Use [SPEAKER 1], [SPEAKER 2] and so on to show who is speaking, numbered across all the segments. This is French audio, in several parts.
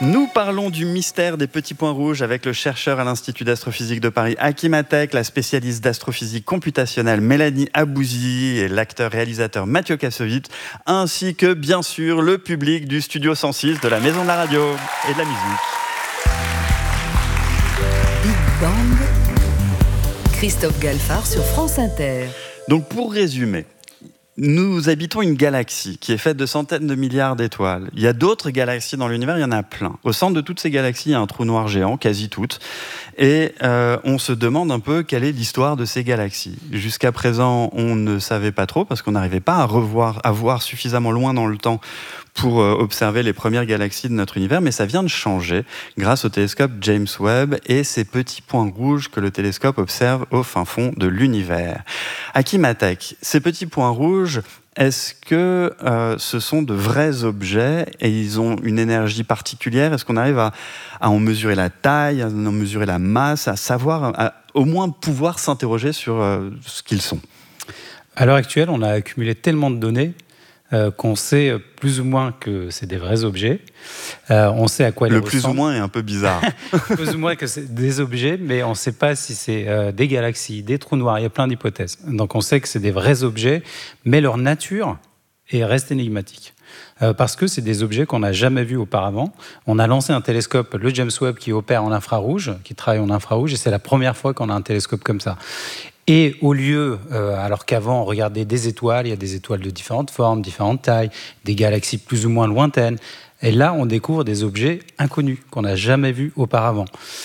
[SPEAKER 1] Nous parlons du mystère des petits points rouges avec le chercheur à l'Institut d'astrophysique de Paris, Akimatech, la spécialiste d'astrophysique computationnelle Mélanie Abouzi et l'acteur-réalisateur Mathieu Kassovitz, ainsi que, bien sûr, le public du Studio 106 de la Maison de la Radio et de la musique.
[SPEAKER 2] Big Bang, Christophe Galfard sur France Inter.
[SPEAKER 1] Donc, pour résumer, nous habitons une galaxie qui est faite de centaines de milliards d'étoiles. Il y a d'autres galaxies dans l'univers, il y en a plein. Au centre de toutes ces galaxies, il y a un trou noir géant, quasi toutes. Et on se demande un peu quelle est l'histoire de ces galaxies. Jusqu'à présent, on ne savait pas trop parce qu'on n'arrivait pas à voir suffisamment loin dans le temps pour observer les premières galaxies de notre univers, mais ça vient de changer grâce au télescope James Webb et ces petits points rouges que le télescope observe au fin fond de l'univers. Akimatech, ces petits points rouges, est-ce que ce sont de vrais objets et ils ont une énergie particulière? Est-ce qu'on arrive à en mesurer la taille, à en mesurer la masse, à savoir, au moins pouvoir s'interroger sur ce qu'ils sont?
[SPEAKER 3] À l'heure actuelle, on a accumulé tellement de données qu'on sait plus ou moins que c'est des vrais objets. On sait à quoi ils ressemblent.
[SPEAKER 1] Le plus ou moins est un peu bizarre.
[SPEAKER 3] Plus ou moins que c'est des objets, mais on ne sait pas si c'est des galaxies, des trous noirs. Il y a plein d'hypothèses. Donc on sait que c'est des vrais objets, mais leur nature reste énigmatique. Parce que c'est des objets qu'on n'a jamais vus auparavant. On a lancé un télescope, le James Webb, qui opère en infrarouge, qui travaille en infrarouge, et c'est la première fois qu'on a un télescope comme ça. Et au lieu, alors qu'avant on regardait des étoiles, il y a des étoiles de différentes formes, différentes tailles, des galaxies plus ou moins lointaines, et là on découvre des objets inconnus qu'on n'a jamais vus auparavant.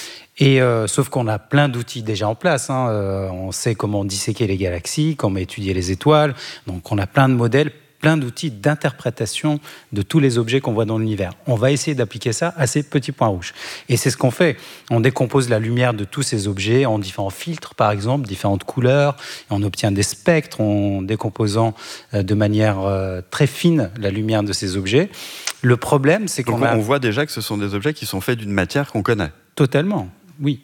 [SPEAKER 3] Et sauf qu'on a plein d'outils déjà en place, on sait comment disséquer les galaxies, comment étudier les étoiles, donc on a plein de modèles, plein d'outils d'interprétation de tous les objets qu'on voit dans l'univers. On va essayer d'appliquer ça à ces petits points rouges. Et c'est ce qu'on fait. On décompose la lumière de tous ces objets en différents filtres, par exemple, différentes couleurs. Et on obtient des spectres en décomposant de manière très fine la lumière de ces objets. Le problème, c'est
[SPEAKER 1] on voit déjà que ce sont des objets qui sont faits d'une matière qu'on connaît.
[SPEAKER 3] Totalement. Oui,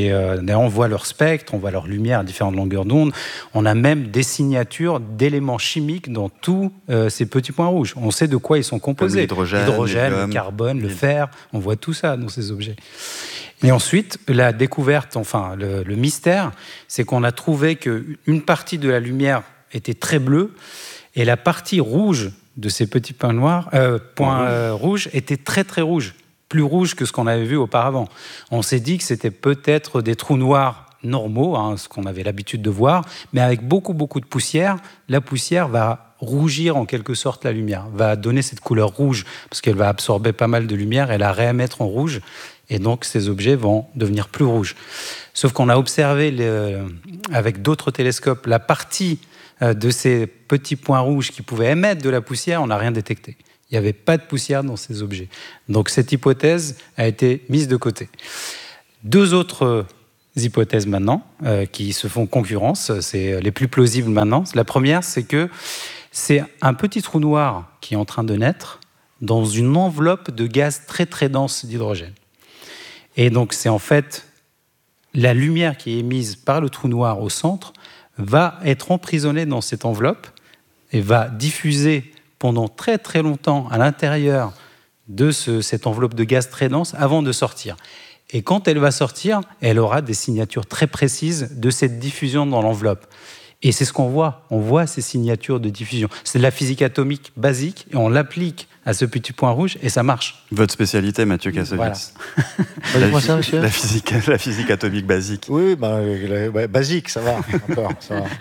[SPEAKER 3] on voit leur spectre, on voit leur lumière à différentes longueurs d'onde. On a même des signatures d'éléments chimiques dans tous ces petits points rouges. On sait de quoi ils sont composés.
[SPEAKER 1] L'hydrogène,
[SPEAKER 3] le carbone, le fer, on voit tout ça dans ces objets. Et ensuite, la découverte, le mystère, c'est qu'on a trouvé qu'une partie de la lumière était très bleue et la partie rouge de ces petits points rouges était très très rouge. Plus rouge que ce qu'on avait vu auparavant. On s'est dit que c'était peut-être des trous noirs normaux, ce qu'on avait l'habitude de voir, mais avec beaucoup de poussière. La poussière va rougir en quelque sorte la lumière, va donner cette couleur rouge, parce qu'elle va absorber pas mal de lumière et la réémettre en rouge, et donc ces objets vont devenir plus rouges. Sauf qu'on a observé avec d'autres télescopes la partie de ces petits points rouges qui pouvaient émettre de la poussière, on n'a rien détecté. Il n'y avait pas de poussière dans ces objets. Donc cette hypothèse a été mise de côté. Deux autres hypothèses maintenant qui se font concurrence, c'est les plus plausibles maintenant. La première, c'est que c'est un petit trou noir qui est en train de naître dans une enveloppe de gaz très très dense d'hydrogène. Et donc c'est en fait la lumière qui est émise par le trou noir au centre va être emprisonnée dans cette enveloppe et va diffuser pendant très très longtemps à l'intérieur de cette enveloppe de gaz très dense avant de sortir. Et quand elle va sortir, elle aura des signatures très précises de cette diffusion dans l'enveloppe. Et c'est ce qu'on voit. On voit ces signatures de diffusion. C'est de la physique atomique basique et on l'applique à ce petit point rouge et ça marche.
[SPEAKER 1] Votre spécialité, Mathieu Kassovitz.
[SPEAKER 4] Voilà.
[SPEAKER 1] La physique atomique basique.
[SPEAKER 4] Oui, basique, ça va. Encore, ça va.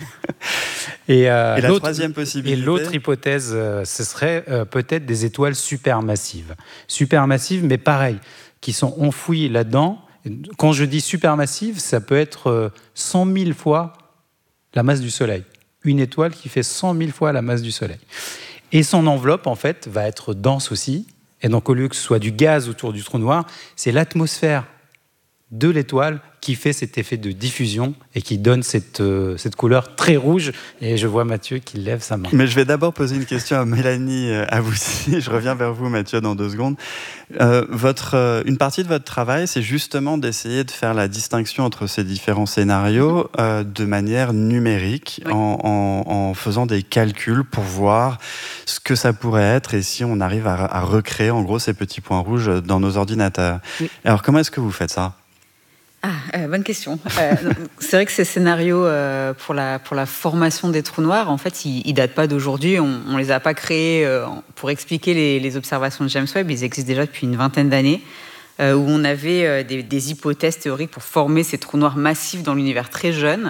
[SPEAKER 1] Et la troisième possibilité.
[SPEAKER 3] Et l'autre hypothèse, ce serait peut-être des étoiles supermassives. Supermassives, mais pareil, qui sont enfouies là-dedans. Quand je dis supermassive, ça peut être 100 000 fois la masse du Soleil. Une étoile qui fait 100 000 fois la masse du Soleil. Et son enveloppe, en fait, va être dense aussi. Et donc, au lieu que ce soit du gaz autour du trou noir, c'est l'atmosphère de l'étoile qui fait cet effet de diffusion et qui donne cette couleur très rouge. Et je vois Mathieu qui lève sa main.
[SPEAKER 1] Mais je vais d'abord poser une question à Mélanie Aboussi. Je reviens vers vous, Mathieu, dans 2 secondes. Une partie de votre travail, c'est justement d'essayer de faire la distinction entre ces différents scénarios de manière numérique, oui, en faisant des calculs pour voir ce que ça pourrait être et si on arrive à recréer en gros ces petits points rouges dans nos ordinateurs. Oui. Alors comment est-ce que vous faites ça ?
[SPEAKER 5] Bonne question. C'est vrai que ces scénarios pour la formation des trous noirs, en fait, ils datent pas d'aujourd'hui. On les a pas créés pour expliquer les observations de James Webb. Ils existent déjà depuis une vingtaine d'années, où on avait des hypothèses théoriques pour former ces trous noirs massifs dans l'univers très jeune.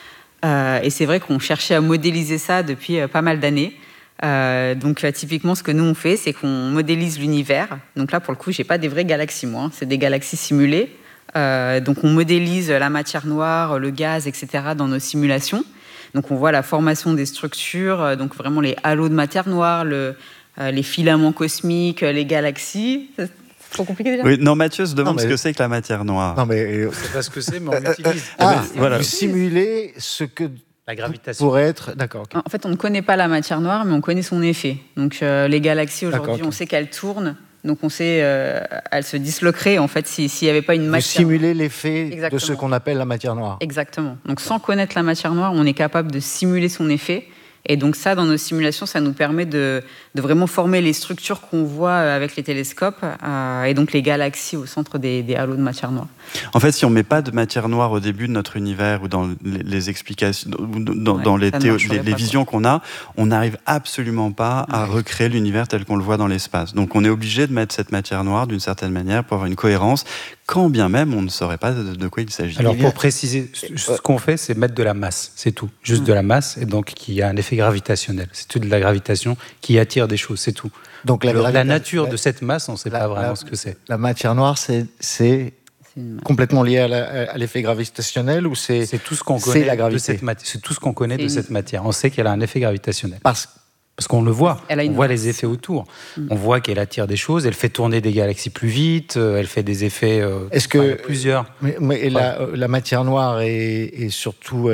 [SPEAKER 5] Et c'est vrai qu'on cherchait à modéliser ça depuis pas mal d'années. Donc typiquement, ce que nous on fait, c'est qu'on modélise l'univers. Donc là, pour le coup, j'ai pas des vraies galaxies, moi. C'est des galaxies simulées. Donc on modélise la matière noire, le gaz, etc. dans nos simulations. Donc on voit la formation des structures, donc vraiment les halos de matière noire, les filaments cosmiques, les galaxies. C'est trop compliqué déjà ?
[SPEAKER 1] Oui, non, Mathieu se demande ce que c'est que la matière noire.
[SPEAKER 4] Non, mais
[SPEAKER 3] c'est pas ce que c'est, mais on l'utilise.
[SPEAKER 4] Voilà. Vous simulez ce que
[SPEAKER 3] la gravitation
[SPEAKER 4] pourrait être. D'accord. Okay.
[SPEAKER 5] En fait, on ne connaît pas la matière noire, mais on connaît son effet. Donc les galaxies aujourd'hui, on sait qu'elles tournent. Donc on sait, elle se disloquerait en fait s'il n'y avait pas une matière.
[SPEAKER 4] Vous simulez l'effet de ce qu'on appelle la matière noire.
[SPEAKER 5] Exactement. Donc sans connaître la matière noire, on est capable de simuler son effet. Et donc ça, dans nos simulations, ça nous permet de vraiment former les structures qu'on voit avec les télescopes et donc les galaxies au centre des halos de matière noire.
[SPEAKER 1] En fait, si on ne met pas de matière noire au début de notre univers ou dans les explications, dans les visions qu'on a, on n'arrive absolument pas à recréer l'univers tel qu'on le voit dans l'espace. Donc on est obligé de mettre cette matière noire d'une certaine manière pour avoir une cohérence, quand bien même on ne saurait pas de quoi il s'agit.
[SPEAKER 3] Alors pour préciser, ce qu'on fait, c'est mettre de la masse, c'est tout. Juste de la masse, et donc qui a un effet gravitationnel. C'est tout de la gravitation qui attire des choses, c'est tout. Donc la nature de cette masse, on ne sait pas vraiment ce que c'est.
[SPEAKER 4] La matière noire, c'est complètement lié à l'effet gravitationnel ou c'est
[SPEAKER 3] tout ce qu'on connaît de cette matière. C'est tout ce qu'on connaît de cette matière. On sait qu'elle a un effet gravitationnel. Parce qu'on le voit, on voit les effets autour. On voit qu'elle attire des choses, elle fait tourner des galaxies plus vite, elle fait des effets.
[SPEAKER 4] Est-ce que
[SPEAKER 3] plusieurs.
[SPEAKER 4] Mais la matière noire est surtout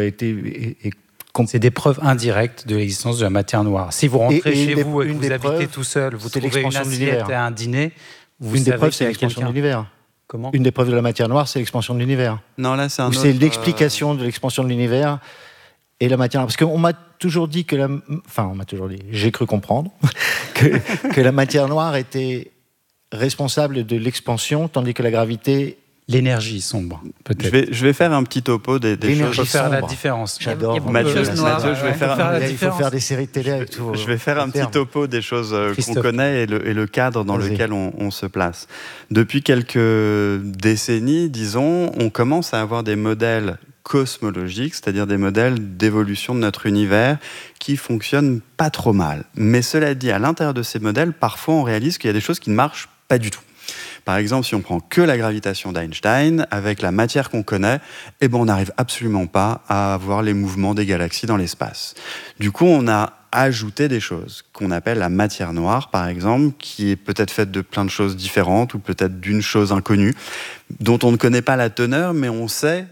[SPEAKER 3] c'est des preuves indirectes de l'existence de la matière noire. Si vous rentrez chez vous et que vous habitez tout seul, vous trouvez une assiette à un dîner, vous
[SPEAKER 4] une
[SPEAKER 3] savez
[SPEAKER 4] des preuves, c'est l'expansion de l'univers.
[SPEAKER 3] Comment ?
[SPEAKER 4] Une des preuves de la matière noire, c'est l'expansion de l'univers.
[SPEAKER 1] Non, là, c'est un autre.
[SPEAKER 4] C'est l'explication de l'expansion de l'univers et la matière noire. Parce qu'on m'a toujours dit j'ai cru comprendre que la matière noire était responsable de l'expansion, tandis que la gravité.
[SPEAKER 3] L'énergie sombre, peut-être.
[SPEAKER 1] Je vais faire un petit topo des choses.
[SPEAKER 3] Faut faire la différence.
[SPEAKER 4] J'adore.
[SPEAKER 1] Mathieu, il
[SPEAKER 4] faut faire des séries de télé avec tout.
[SPEAKER 1] Je vais faire un petit topo des choses qu'on connaît et le cadre dans lequel on se place. Depuis quelques décennies, disons, on commence à avoir des modèles cosmologiques, c'est-à-dire des modèles d'évolution de notre univers qui fonctionnent pas trop mal. Mais cela dit, à l'intérieur de ces modèles, parfois on réalise qu'il y a des choses qui ne marchent pas du tout. Par exemple, si on prend que la gravitation d'Einstein, avec la matière qu'on connaît, on n'arrive absolument pas à voir les mouvements des galaxies dans l'espace. Du coup, on a ajouté des choses qu'on appelle la matière noire, par exemple, qui est peut-être faite de plein de choses différentes ou peut-être d'une chose inconnue, dont on ne connaît pas la teneur, mais on sait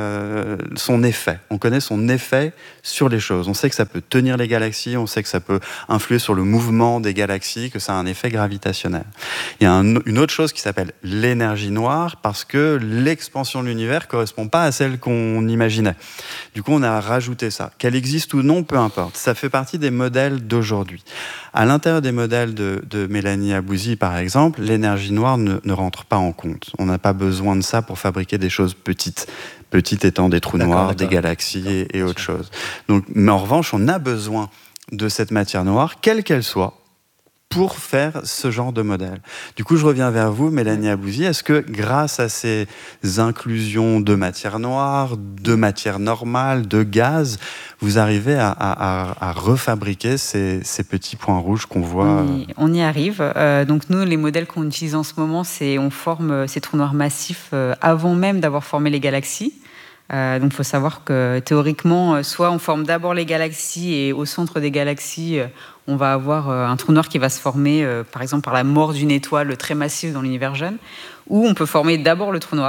[SPEAKER 1] son effet. On connaît son effet sur les choses. On sait que ça peut tenir les galaxies, on sait que ça peut influer sur le mouvement des galaxies, que ça a un effet gravitationnel. Il y a une autre chose qui s'appelle l'énergie noire, parce que l'expansion de l'univers ne correspond pas à celle qu'on imaginait. Du coup, on a rajouté ça. Qu'elle existe ou non, peu importe. Ça fait partie des modèles d'aujourd'hui. À l'intérieur des modèles de Mélanie Aboussi, par exemple, l'énergie noire ne rentre pas en compte. On n'a pas besoin de ça pour fabriquer des choses petites. Petites étant des trous noirs, des galaxies et autre chose. Donc, mais en revanche, on a besoin de cette matière noire, quelle qu'elle soit, pour faire ce genre de modèle. Du coup, je reviens vers vous, Mélanie Aboussi. Est-ce que grâce à ces inclusions de matière noire, de matière normale, de gaz, vous arrivez à refabriquer ces petits points rouges qu'on voit
[SPEAKER 5] On y arrive. Donc nous, les modèles qu'on utilise en ce moment, on forme ces trous noirs massifs avant même d'avoir formé les galaxies. Donc il faut savoir que théoriquement, soit on forme d'abord les galaxies et au centre des galaxies, on va avoir un trou noir qui va se former, par exemple par la mort d'une étoile très massive dans l'univers jeune, ou on peut former d'abord le trou noir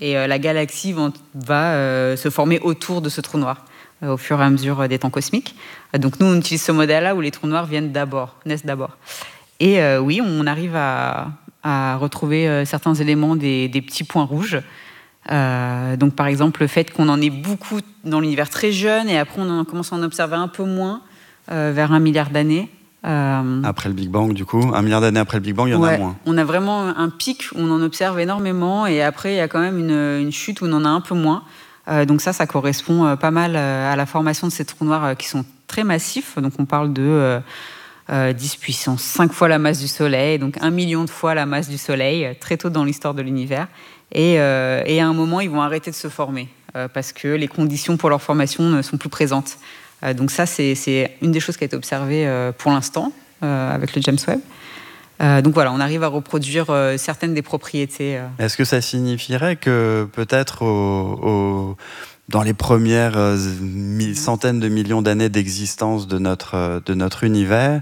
[SPEAKER 5] Et la galaxie va se former autour de ce trou noir au fur et à mesure des temps cosmiques. Donc nous, on utilise ce modèle-là où les trous noirs naissent d'abord. Et oui, on arrive à retrouver certains éléments des petits points rouges. Donc par exemple, le fait qu'on en ait beaucoup dans l'univers très jeune, et après on commence à en observer un peu moins vers 1 milliard d'années.
[SPEAKER 1] Après le Big Bang, du coup, 1 milliard d'années après le Big Bang, il y en a moins.
[SPEAKER 5] On a vraiment un pic où on en observe énormément, et après il y a quand même une chute où on en a un peu moins. Donc ça correspond pas mal à la formation de ces trous noirs qui sont très massifs. Donc on parle de 10 puissance 5 fois la masse du Soleil, donc 1 million de fois la masse du Soleil, très tôt dans l'histoire de l'univers. Et à un moment, ils vont arrêter de se former parce que les conditions pour leur formation ne sont plus présentes. Donc ça, c'est une des choses qui a été observée pour l'instant avec le James Webb. Donc voilà, on arrive à reproduire certaines des propriétés.
[SPEAKER 1] Est-ce que ça signifierait que peut-être dans les premières centaines de millions d'années d'existence de notre univers,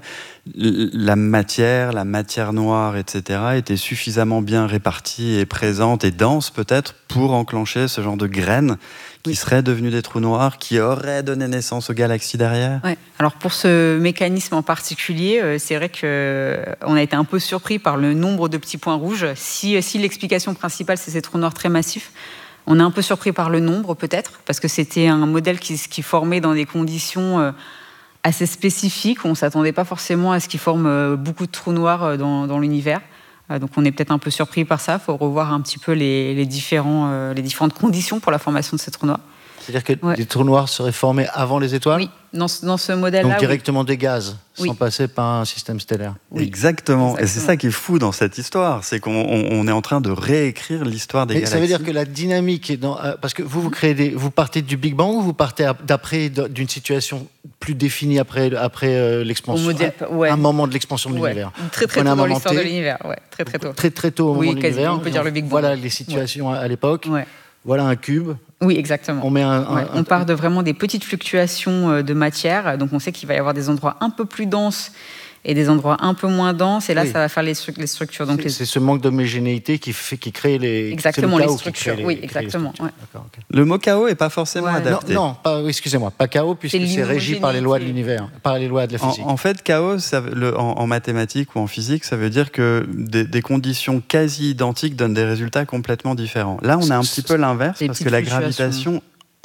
[SPEAKER 1] la matière noire, etc., était suffisamment bien répartie et présente et dense peut-être pour enclencher ce genre de graines qui seraient devenues des trous noirs, qui auraient donné naissance aux galaxies derrière?
[SPEAKER 5] Ouais. Alors pour ce mécanisme en particulier, c'est vrai qu'on a été un peu surpris par le nombre de petits points rouges. Si l'explication principale, c'est ces trous noirs très massifs, on est un peu surpris par le nombre peut-être, parce que c'était un modèle qui formait dans des conditions assez spécifiques, où on ne s'attendait pas forcément à ce qu'il forme beaucoup de trous noirs dans l'univers. Donc on est peut-être un peu surpris par ça. Il faut revoir un petit peu les différentes conditions pour la formation de ces trous noirs.
[SPEAKER 4] C'est-à-dire que les trous noirs seraient formés avant les étoiles?
[SPEAKER 5] Oui, dans ce modèle-là.
[SPEAKER 4] Donc directement des gaz, sans passer par un système stellaire.
[SPEAKER 1] Oui. Exactement. Et c'est ça qui est fou dans cette histoire, c'est qu'on est en train de réécrire l'histoire des galaxies.
[SPEAKER 4] Ça veut dire que la dynamique est parce que vous partez du Big Bang, ou vous partez d'une situation plus définie après l'expansion, un moment de l'expansion de l'univers.
[SPEAKER 5] Très tôt dans l'histoire de l'univers, très tôt.
[SPEAKER 4] Très tôt au moment de l'univers.
[SPEAKER 5] On peut dire le Big Bang.
[SPEAKER 4] Voilà les situations à l'époque. Ouais. Voilà un cube.
[SPEAKER 5] Oui, exactement.
[SPEAKER 4] On
[SPEAKER 5] part de vraiment des petites fluctuations de matière. Donc on sait qu'il va y avoir des endroits un peu plus denses et des endroits un peu moins denses. Et là, ça va faire les structures. Donc
[SPEAKER 4] c'est ce manque d'homogénéité qui crée les...
[SPEAKER 5] Exactement, les structures. Exactement.
[SPEAKER 1] Le mot chaos n'est pas forcément adapté.
[SPEAKER 4] Non, excusez-moi, pas chaos, puisque c'est régi par les lois de l'univers, par les lois de la physique.
[SPEAKER 1] En fait, chaos, en mathématiques ou en physique, ça veut dire que des conditions quasi identiques donnent des résultats complètement différents. Là, on a un petit peu l'inverse, parce que la gravitation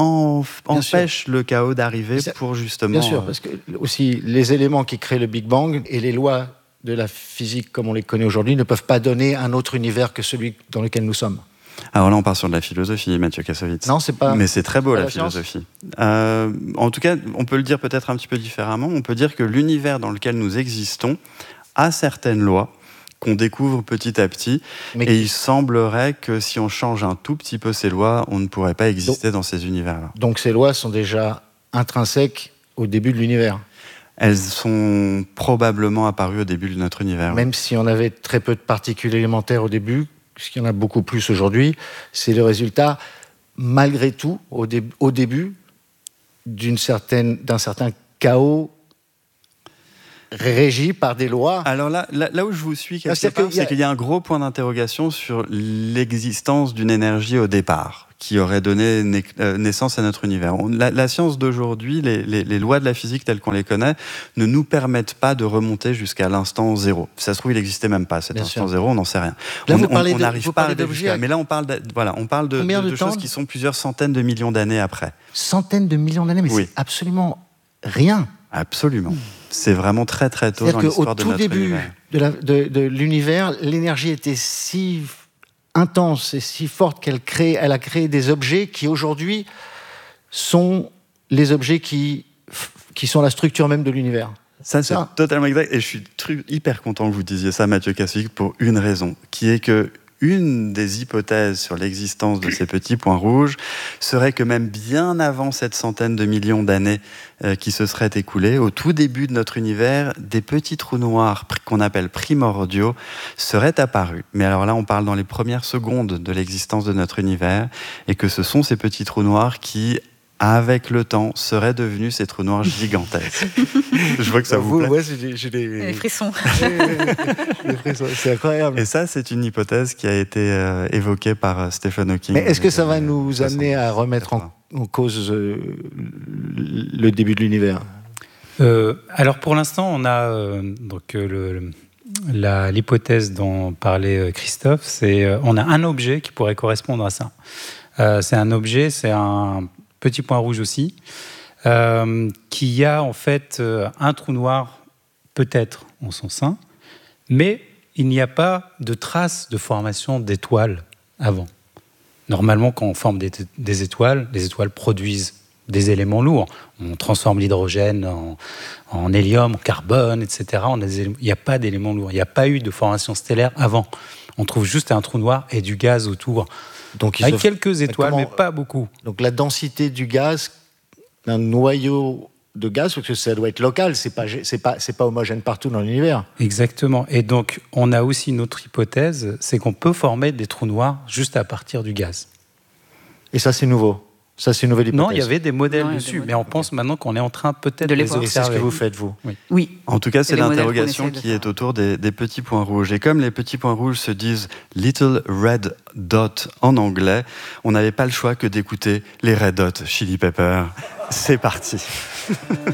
[SPEAKER 1] empêche le chaos d'arriver pour justement...
[SPEAKER 4] Bien sûr, parce que aussi les éléments qui créent le Big Bang et les lois de la physique comme on les connaît aujourd'hui ne peuvent pas donner un autre univers que celui dans lequel nous sommes.
[SPEAKER 1] Alors là, on part sur de la philosophie, Mathieu Kassovitz.
[SPEAKER 4] Non, c'est pas...
[SPEAKER 1] Mais c'est très beau, la philosophie. En tout cas, on peut le dire peut-être un petit peu différemment. On peut dire que l'univers dans lequel nous existons a certaines lois qu'on découvre petit à petit. Et il semblerait que si on change un tout petit peu ces lois, on ne pourrait pas exister dans ces univers-là.
[SPEAKER 4] Donc ces lois sont déjà intrinsèques au début de l'univers?
[SPEAKER 1] Elles sont probablement apparues au début de notre univers.
[SPEAKER 4] Même si on avait très peu de particules élémentaires au début, puisqu'il y en a beaucoup plus aujourd'hui, c'est le résultat, malgré tout, au début, d'un certain chaos régi par des lois.
[SPEAKER 1] Alors là où je vous suis quelque part, c'est qu'il y a un gros point d'interrogation sur l'existence d'une énergie au départ, qui aurait donné naissance à notre univers. La science d'aujourd'hui, les lois de la physique telles qu'on les connaît, ne nous permettent pas de remonter jusqu'à l'instant zéro. Ça se trouve, il n'existait même pas, cet instant zéro, on n'en sait rien.
[SPEAKER 4] Là,
[SPEAKER 1] on n'arrive pas à d'objets. Mais là, on parle de choses qui sont plusieurs centaines de millions d'années après.
[SPEAKER 4] Centaines de millions d'années, mais c'est absolument rien.
[SPEAKER 1] Absolument. C'est vraiment très très tôt dans l'histoire de notre univers.
[SPEAKER 4] Au tout début de l'univers, l'énergie était si intense et si forte qu'elle a créé des objets qui aujourd'hui sont les objets qui sont la structure même de l'univers.
[SPEAKER 1] Ça, c'est totalement exact. Et je suis hyper content que vous disiez ça, Mathieu Kassovitz, pour une raison, qui est que une des hypothèses sur l'existence de ces petits points rouges serait que même bien avant cette centaine de millions d'années qui se seraient écoulées, au tout début de notre univers, des petits trous noirs qu'on appelle primordiaux seraient apparus. Mais alors là, on parle dans les premières secondes de l'existence de notre univers, et que ce sont ces petits trous noirs qui avec le temps, seraient devenus ces trous noirs gigantesques. Je vois que ça vous plaît.
[SPEAKER 4] Ouais, j'ai
[SPEAKER 5] Les frissons.
[SPEAKER 4] des frissons. C'est incroyable.
[SPEAKER 1] Et ça, c'est une hypothèse qui a été évoquée par Stephen Hawking.
[SPEAKER 4] Mais est-ce que ça va nous amener à remettre en cause le début de l'univers ?
[SPEAKER 3] Alors pour l'instant, on a l'hypothèse dont parlait Christophe, c'est on a un objet qui pourrait correspondre à ça. C'est un petit point rouge aussi, qui a en fait un trou noir peut-être en son sein, mais il n'y a pas de trace de formation d'étoiles avant. Normalement, quand on forme des étoiles, les étoiles produisent des éléments lourds. On transforme l'hydrogène en hélium, en carbone, etc. Il n'y a pas d'éléments lourds. Il n'y a pas eu de formation stellaire avant. On trouve juste un trou noir et du gaz autour. Donc, avec quelques étoiles, mais pas beaucoup.
[SPEAKER 4] Donc la densité du gaz, d'un noyau de gaz, parce que ça doit être local, c'est pas homogène partout dans l'univers.
[SPEAKER 3] Exactement. Et donc, on a aussi une autre hypothèse, c'est qu'on peut former des trous noirs juste à partir du gaz.
[SPEAKER 4] Et ça, c'est nouveau. Ça, c'est une nouvelle hypothèse.
[SPEAKER 3] Non, il y avait des modèles dessus, mais on pense maintenant qu'on est en train peut-être de les observer.
[SPEAKER 4] Et c'est ce que vous faites, vous ?
[SPEAKER 5] Oui.
[SPEAKER 1] En tout cas, c'est l'interrogation qui est autour des petits points rouges. Et comme les petits points rouges se disent « Little Red Dot » en anglais, on n'avait pas le choix que d'écouter les Red Hot Chili Peppers. C'est parti.